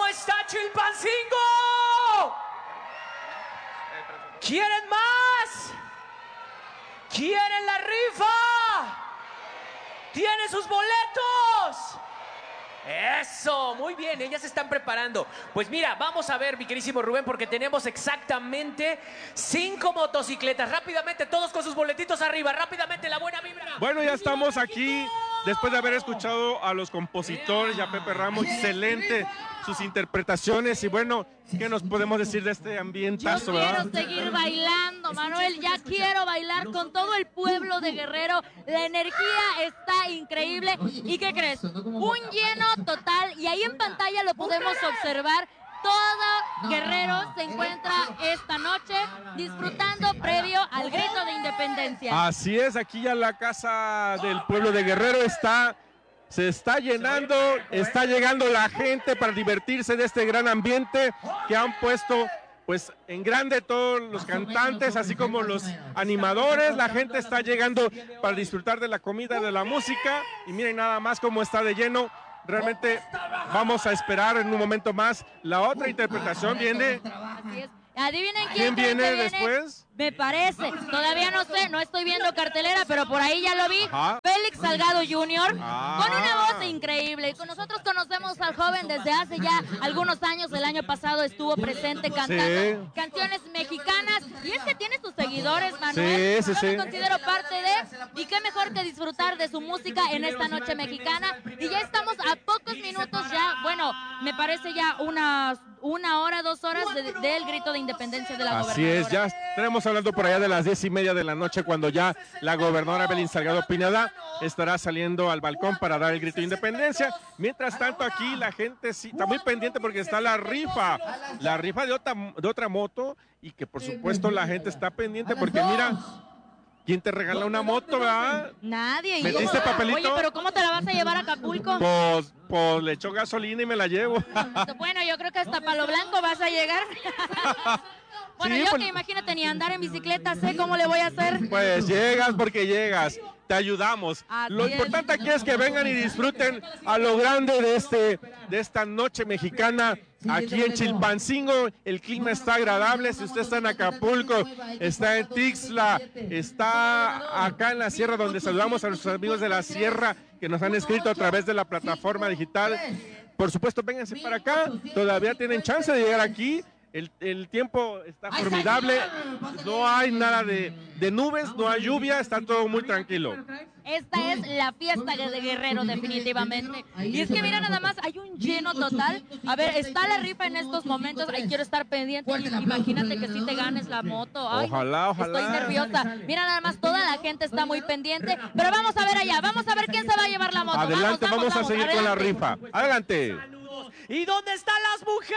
está Chilpancingo? ¿Quieren más? ¿Quieren la rifa? ¿Tienen sus boletos? Eso, muy bien, ellas se están preparando. Pues mira, vamos a ver, mi querísimo Rubén, porque tenemos exactamente 5 motocicletas. Rápidamente, todos con sus boletitos arriba, rápidamente, la buena vibra. Bueno, ya estamos aquí después de haber escuchado a los compositores y a Pepe Ramos. Excelente sus interpretaciones y bueno, ¿qué nos podemos decir de este ambientazo, verdad? Yo quiero seguir bailando, Manuel, ya quiero bailar con todo el pueblo de Guerrero. La energía está increíble. ¿Y qué crees? Un lleno total y ahí en pantalla lo podemos observar. Todo Guerrero se encuentra esta noche disfrutando previo al grito de independencia. Así es, aquí ya la casa del pueblo de Guerrero se está llenando, está llegando la gente para divertirse de este gran ambiente que han puesto pues en grande todos los cantantes, así como los animadores. La gente está llegando para disfrutar de la comida, de la música y miren nada más cómo está de lleno. Realmente vamos a esperar en un momento más. La otra interpretación viene. Así es. Adivinen quién viene después. Me parece, todavía no sé, no estoy viendo cartelera, pero por ahí ya lo vi. Ajá. Félix Salgado Jr. Con una voz increíble. Nosotros conocemos al joven desde hace ya algunos años. El año pasado estuvo presente cantando canciones mexicanas. Y es que tiene sus seguidores, Manuel. Sí. Yo me considero parte de. Y qué mejor que disfrutar de su música en esta noche mexicana. Y ya estamos a pocos minutos ya, bueno, me parece ya una hora, 2 horas del grito de independencia de la gobernadora. Así es, ya estaremos hablando por allá de las 10:30 de la noche cuando ya la gobernadora Evelyn Salgado Pineda estará saliendo al balcón para dar el grito de independencia. Mientras tanto aquí la gente sí está muy pendiente porque está la rifa de otra moto y que por supuesto la gente está pendiente porque mira, ¿quién te regala una moto, verdad? Nadie. ¿Metiste papelito? Oye, pero ¿cómo te la vas a llevar a Acapulco? Pues le echo gasolina y me la llevo. Bueno, yo creo que hasta Palo Blanco vas a llegar. Bueno, sí, yo pues, que imagínate ni andar en bicicleta, sé cómo le voy a hacer. Pues llegas porque llegas, te ayudamos. Lo importante aquí es que vengan y disfruten a lo grande de esta noche mexicana. Aquí en Chilpancingo el clima está agradable. Si usted está en Acapulco, está en Tixla, está acá en la sierra donde saludamos a nuestros amigos de la sierra que nos han escrito a través de la plataforma digital. Por supuesto, vénganse para acá, todavía tienen chance de llegar aquí. El tiempo está formidable, no hay nada de nubes, no hay lluvia, está todo muy tranquilo. Esta es la fiesta de Guerrero, definitivamente. Y es que mira nada más, hay un lleno total. A ver, está la rifa en estos momentos. Ay, quiero estar pendiente. Imagínate que si te ganes la moto. Ay, ojalá. Estoy nerviosa. Mira nada más, toda la gente está muy pendiente. Pero vamos a ver allá, vamos a ver quién se va a llevar la moto. Adelante, vamos a seguir con la rifa. Adelante. ¿Y dónde están las mujeres?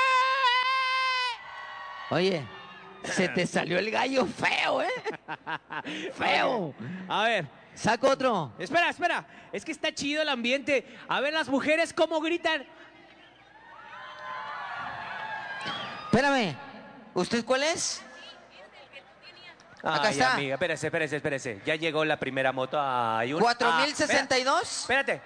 Oye, se te salió el gallo feo, ¿eh? Feo. A ver. Saca otro. Espera. Es que está chido el ambiente. A ver las mujeres cómo gritan. Espérame. ¿Usted cuál es? Acá está. Amiga, espérese. Ya llegó la primera moto. Hay un... 4062. Espérate.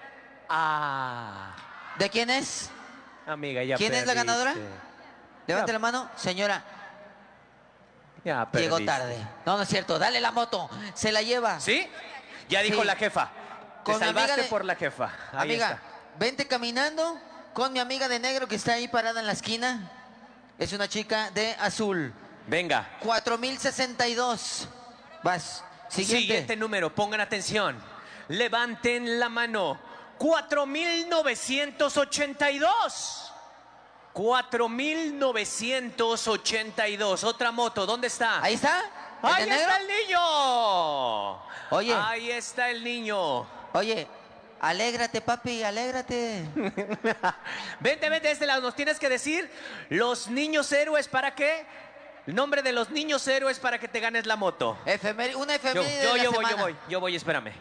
¿De quién es? Amiga, ya ¿Quién es la ganadora? Levante la mano, señora. Ya perdiste. Llegó tarde. No es cierto. Dale la moto. Se la lleva. ¿Sí? Ya dijo la jefa. Te salvaste por la jefa. Ahí amiga, está. vente caminando con mi amiga de negro que está ahí parada en la esquina. Es una chica de azul. Venga. 4062. Vas. Siguiente número. Pongan atención. Levanten la mano. 4982. 4982. Otra moto. ¿Dónde está? Ahí está. ¡Ahí está el niño! Oye. Ahí está el niño. Oye, alégrate, papi, alégrate. Vente, este lado. Nos tienes que decir los niños héroes, ¿para qué? El nombre de los niños héroes para que te ganes la moto. Una efeméride de la semana. Yo voy, espérame.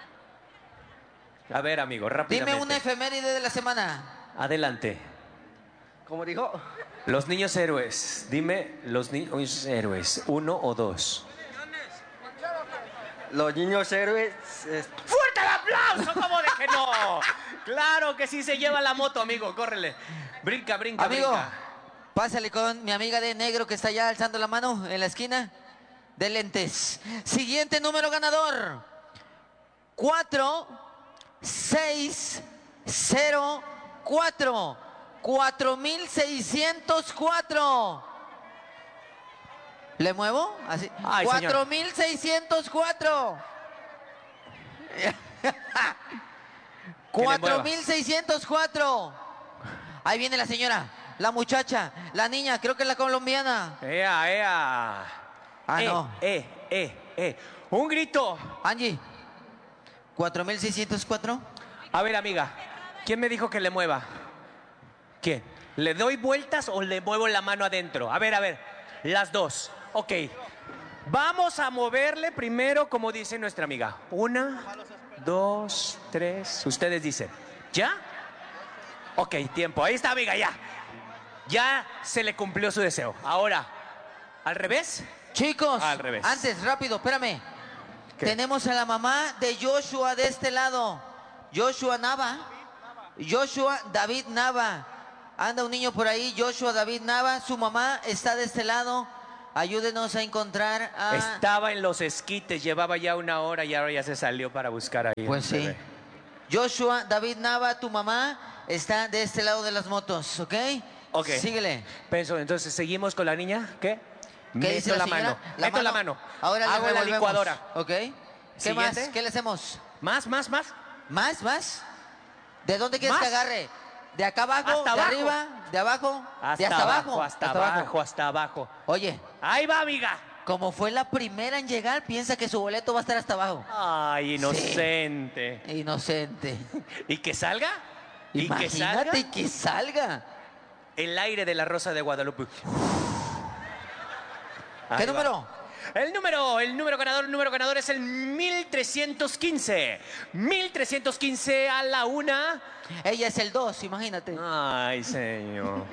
A ver, amigo, rápidamente. Dime una efeméride de la semana. Adelante. ¿Cómo dijo? Los niños héroes. Dime los niños héroes. 1 o 2. Los niños héroes. ¡Fuerte el aplauso! Como de que no! ¡Claro que sí se lleva la moto, amigo! ¡Córrele! Brinca, brinca, Amigo, brinca. pásale con mi amiga de negro que está allá alzando la mano en la esquina de lentes. Siguiente número ganador. 4604. 4604. ¿Le muevo? Así. Ay, señor. 4604. Que le mueva. 4604. Ahí viene la señora, la muchacha, la niña, creo que es la colombiana. ¡Ea, ea! No. Un grito. Angie, 4604. A ver, amiga, ¿quién me dijo que le mueva? ¿Quién? ¿Le doy vueltas o le muevo la mano adentro? A ver, las dos. Ok. Vamos a moverle primero, como dice nuestra amiga. 1, 2, 3. Ustedes dicen. ¿Ya? Ok, tiempo. Ahí está, amiga, ya. Ya se le cumplió su deseo. Ahora, ¿al revés? Chicos, Al revés. antes, rápido, espérame. ¿Qué? Tenemos a la mamá de Joshua de este lado. Joshua Nava. Joshua David Nava. Anda un niño por ahí, Joshua David Nava. Su mamá está de este lado. Ayúdenos a encontrar a... Estaba en los esquites, llevaba ya 1 hora y ahora ya se salió para buscar ahí. Pues sí. Bebé. Joshua David Nava, tu mamá está de este lado de las motos, ¿ok? Ok. Síguele. Penso, entonces, ¿seguimos con la niña? ¿Qué? ¿Qué dice la señora? mano. Meto la mano. Ahora le hago la revolvemos, licuadora. ¿ok? ¿Qué Siguiente. más? ¿Qué le hacemos? Más. ¿Más? ¿De dónde quieres ¿Más? que agarre? ¿De acá abajo? Hasta ¿De abajo. arriba? ¿De abajo? Hasta ¿De hasta abajo? hasta abajo. Oye, Ahí va, amiga. como fue la primera en llegar, piensa que su boleto va a estar hasta abajo. Ay, inocente. Inocente. ¿Y que salga? ¿Y que salga? Imagínate que salga. El aire de la Rosa de Guadalupe. Ahí ¿Qué va. número? El número ganador es el 1315. 1315 a la 1. Ella es el 2, imagínate. Ay, señor.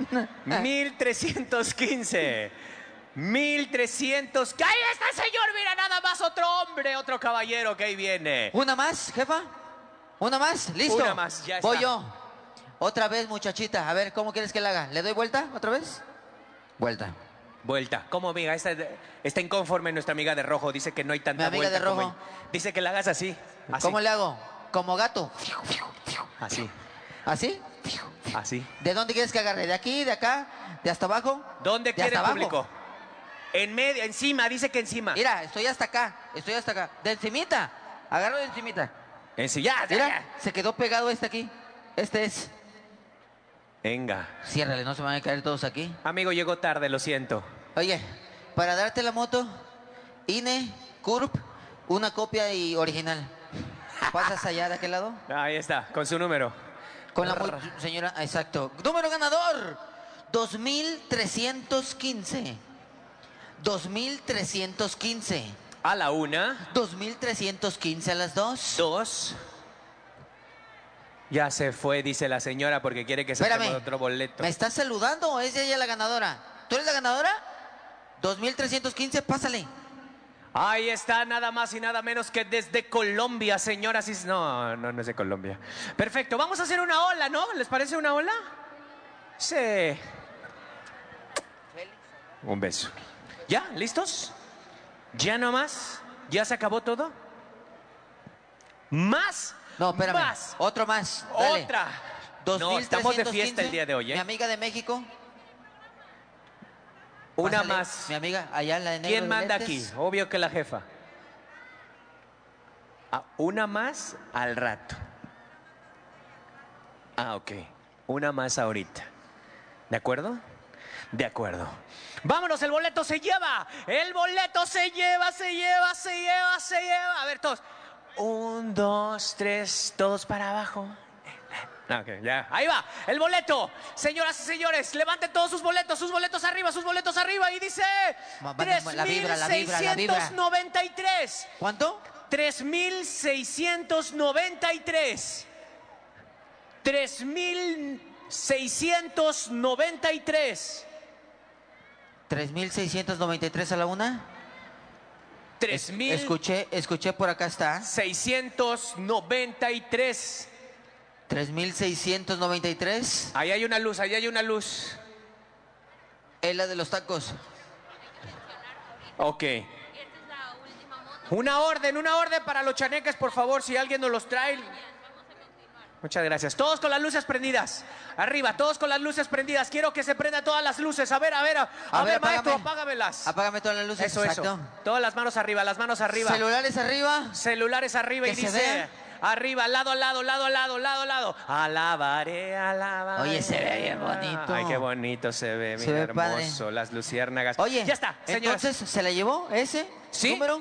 1315. 1300. ¡Ahí está el señor! Mira, nada más otro hombre, otro caballero que ahí viene. ¿Una más, jefa? ¿Una más? ¿Listo? Una más, ya está. Voy yo. Otra vez, muchachita. A ver, ¿cómo quieres que la haga? ¿Le doy vuelta otra vez? Vuelta. Vuelta. ¿Cómo, amiga? Está inconforme nuestra amiga de rojo. Dice que no hay tanta Mi amiga vuelta de rojo. como ella. Dice que la hagas así. Así. ¿Cómo le hago? Como gato. Así. ¿Así? Así. ¿De dónde quieres que agarre? ¿De aquí? ¿De acá? ¿De hasta abajo? ¿Dónde ¿De quiere el hasta abajo? público? En medio, encima, dice que encima. Mira, estoy hasta acá. Estoy hasta acá. De encimita. Agarro de encimita. Ya, Mira, ya. se quedó pegado este aquí. Este es. Venga. Ciérrale, no se van a caer todos aquí. Amigo, llegó tarde, lo siento. Oye, para darte la moto, INE, CURP, una copia y original. ¿Pasas allá de aquel lado? Ahí está, con su número. Con la señora, exacto. Número ganador, 2315. 2315. A la 1, 2315 a las 2. 2. Ya se fue, dice la señora, porque quiere que saquemos Espérame. otro boleto. ¿Me estás saludando o es ella la ganadora? ¿Tú eres la ganadora? 2315, pásale. Ahí está, nada más y nada menos que desde Colombia, señoras y... No es de Colombia. Perfecto, vamos a hacer una ola, ¿no? ¿Les parece una ola? Sí. Un beso. ¿Ya? ¿Listos? ¿Ya no más? ¿Ya se acabó todo? ¿Más? No, espérame. Más. Otro más. Dale. Otra. No, estamos de 2315, fiesta el día de hoy, Mi ¿eh? amiga de México. Una Pásale, más. Mi amiga, allá la de negro ¿Quién de manda lentes. aquí? Obvio que la jefa. Una más al rato. Ok. Una más ahorita. ¿De acuerdo? De acuerdo. Vámonos, el boleto se lleva. El boleto se lleva. A ver, todos. 1, 2, 3, todos para abajo. Ok, ya. Ahí va, el boleto. Señoras y señores, levanten todos sus boletos arriba y dice... La vibra. 3,693. ¿Cuánto? 3,693. 3,693. 3693 a la una. 3,000. Escuché, por acá está. 693. 3693. Ahí hay una luz, ahí hay una luz. Es la de los tacos. Ok. Una orden para los chaneques, por favor, si alguien nos los trae. Muchas gracias. Todos con las luces prendidas. Arriba, todos con las luces prendidas. Quiero que se prendan todas las luces. A ver, maestro, apágamelas. Apágame todas las luces. Eso, exacto. eso. Todas las manos arriba, las manos arriba. Celulares arriba. Celulares arriba y Que se dice... vea. Arriba, lado. Alabaré. Oye, se ve bien bonito. Ay, qué bonito se ve, Se mira, ve hermoso. padre. Las luciérnagas. Oye, ya está, señores. entonces, ¿se la llevó ese ¿Sí? número?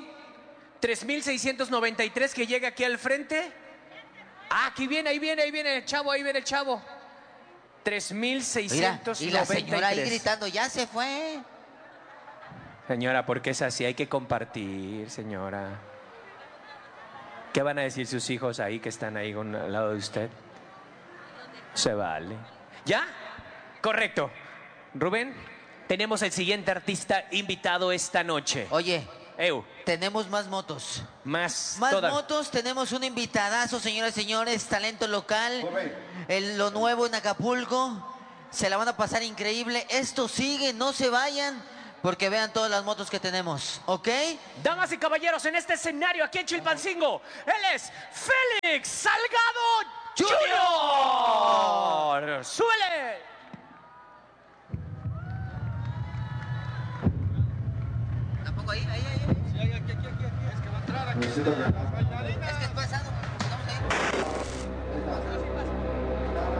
3693 que llega aquí al frente. Ah, aquí viene, ahí viene el chavo, ahí viene el chavo. Mira, 3693. y la señora ahí gritando, ya se fue. Señora, ¿por qué es así? Hay que compartir, señora. ¿Qué van a decir sus hijos ahí que están ahí al lado de usted? Se vale. ¿Ya? Correcto. Rubén, tenemos el siguiente artista invitado esta noche. Oye, Eu, tenemos más motos. más Motos, tenemos un invitadazo, señoras y señores, talento local. Lo nuevo en Acapulco. Se la van a pasar increíble. Esto sigue, no se vayan. Porque vean todas las motos que tenemos, ¿ok? Damas y caballeros, en este escenario aquí en Chilpancingo, él es Félix Salgado Jr. ¡Súbele! ¿Tampoco ahí? Ahí. Sí, aquí. Es que va a entrar aquí. Es que es pasado. Vamos ahí.